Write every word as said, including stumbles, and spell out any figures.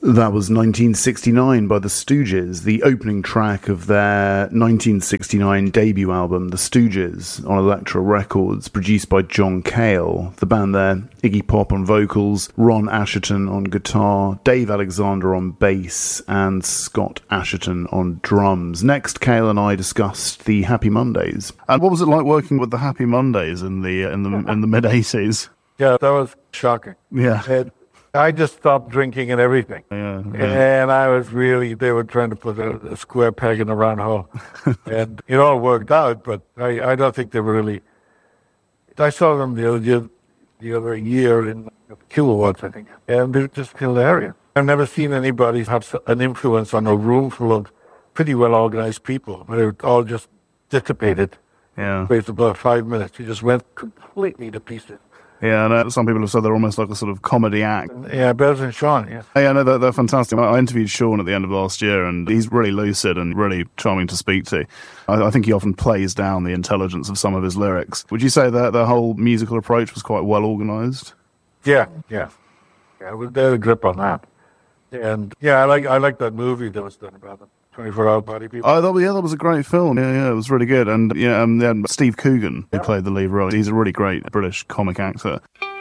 That was nineteen sixty-nine by The Stooges, the opening track of their nineteen sixty-nine debut album, The Stooges, on Elektra Records, produced by John Cale. The band there, Iggy Pop on vocals, Ron Asheton on guitar, Dave Alexander on bass, and Scott Asheton on drums. Next, Cale and I discussed the Happy Mondays. And what was it like working with the Happy Mondays in the in the in the mid eighties? Yeah, that was shocking. Yeah. And I just stopped drinking and everything. Yeah, yeah. And I was really, they were trying to put a, a square peg in a round hole. And it all worked out, but I, I don't think they were really, I saw them the other, the other year in Kilowatts, I think, and they're just hilarious. I've never seen anybody have an influence on a room full of pretty well-organized people, but it all just dissipated. Yeah. Based about five minutes. It just went completely to pieces. Yeah, I know some people have said they're almost like a sort of comedy act. Yeah, Bez and Sean, yeah. Yeah, no, they're, they're fantastic. I interviewed Sean at the end of last year, and he's really lucid and really charming to speak to. I, I think he often plays down the intelligence of some of his lyrics. Would you say that their whole musical approach was quite well organised? Yeah, yeah. Yeah, they had a grip on that. And, yeah, I like I like that movie that was done about them. twenty-four hour Body People. Oh, that was, yeah, that was a great film. Yeah, yeah, it was really good. And yeah, um, yeah, Steve Coogan, who yeah. played the lead role, he's a really great British comic actor.